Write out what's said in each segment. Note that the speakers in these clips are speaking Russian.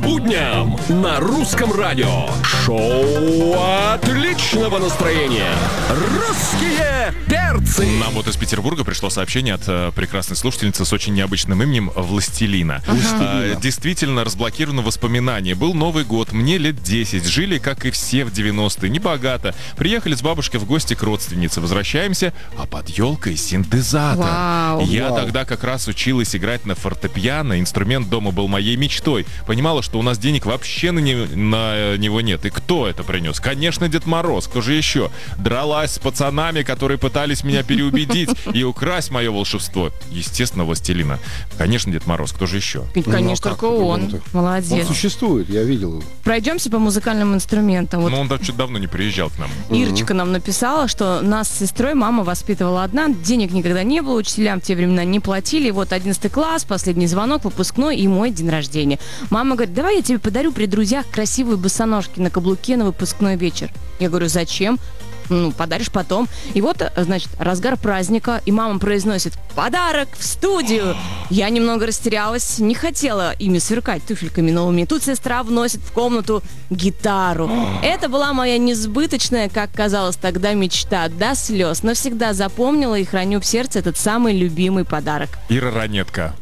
будням на русском радио. Шоу отличного настроения. Русские перцы. Нам вот из Петербурга пришло сообщение от прекрасной слушательницы с очень необычным именем Властелина. Действительно, разблокировано воспоминание. Был Новый год, мне лет 10. Жили, как и все в 90-е, небогато. Приехали с бабушкой в гости к родственнице. Возвращаемся, а под елкой синтезатор. Вау. Я тогда как раз училась играть на фортепиано. Инструмент дома был моей мечтой. Понимала, что у нас денег вообще на него нет. И кто это принес? Конечно, Дед Мороз. Кто же еще? Дралась с пацанами, которые пытались меня переубедить и украсть мое волшебство. Естественно, Властелина. Конечно, Дед Мороз. Кто же еще? Конечно, только он. Молодец. Он существует, я видел его. Пройдемся по музыкальным инструментам. Вот Но он что-то давно не приезжал к нам. Ирочка нам написала, что нас с сестрой мама воспитывала одна, денег никогда не было, учителям в те времена не платили. Вот 11 класс, последний звонок, выпускной и мой день рождения. Мама говорит, давай я тебе подарю при друзьях красивые босоножки на каблуке на выпускной вечер. Я говорю, зачем? Подаришь потом. И вот, значит, разгар праздника, и мама произносит «Подарок в студию!» Я немного растерялась, не хотела ими сверкать туфельками новыми. Тут сестра вносит в комнату гитару. Это была моя несбыточная, как казалось тогда, мечта до слез. Навсегда запомнила и храню в сердце этот самый любимый подарок. Ира Ранетка.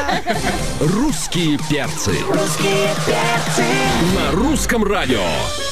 Русские перцы. На русском радио.